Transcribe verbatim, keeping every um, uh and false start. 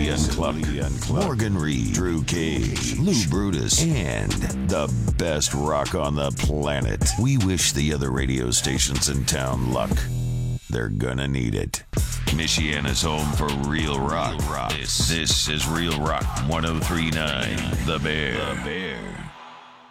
Unplugged, Morgan Reed, Drew Cage, Lou Brutus, and the best rock on the planet. We wish the other radio stations in town luck. They're gonna need it. Michiana's home for real rock. This, this is Real Rock one oh three point nine, The Bear. The Bear.